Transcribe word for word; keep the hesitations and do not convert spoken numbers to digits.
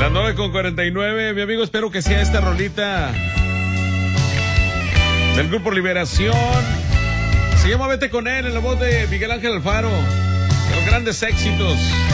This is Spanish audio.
Las nueve con cuarenta y nueve, mi amigo, espero que sea esta rolita del Grupo Liberación. Se llama Vete con él, en la voz de Miguel Ángel Alfaro. De los grandes éxitos.